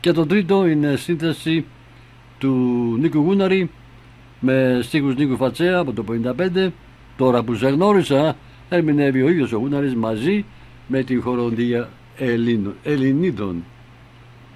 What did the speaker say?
Και το τρίτο είναι σύνθεση του Νίκου Γούναρη με στίχους Νίκου Φατσέα από το 55. Τώρα που σε γνώρισα, ερμηνεύει ο ίδιος ο Γούναρης μαζί με την χοροδία Ελληνίδων.